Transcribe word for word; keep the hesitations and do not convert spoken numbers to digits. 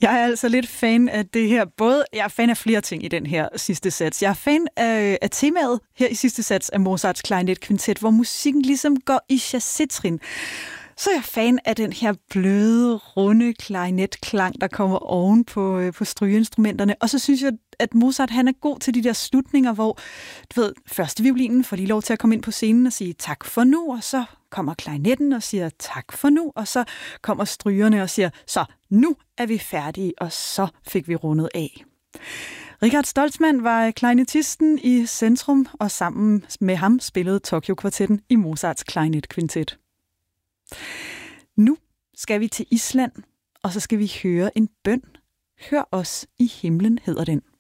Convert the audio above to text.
Jeg er altså lidt fan af det her. Både, jeg er fan af flere ting i den her sidste sats. Jeg er fan af, af temaet her i sidste sats af Mozarts klarinetkvintet, hvor musikken ligesom går i chassé-trin. Så er jeg fan af den her bløde, runde klarinetklang, der kommer oven på, øh, på strygeinstrumenterne. Og så synes jeg, at Mozart han er god til de der slutninger, hvor du ved, første violinen får lige lov til at komme ind på scenen og sige tak for nu, og så kommer klarinetten og siger tak for nu, og så kommer strygerne og siger, så nu er vi færdige, og så fik vi rundet af. Richard Stoltzmann var klarinettisten i centrum, og sammen med ham spillede Tokyo-kvartetten i Mozarts klarinetkvintet. Nu skal vi til Island, og så skal vi høre en bøn. Hør os i himlen hedder den.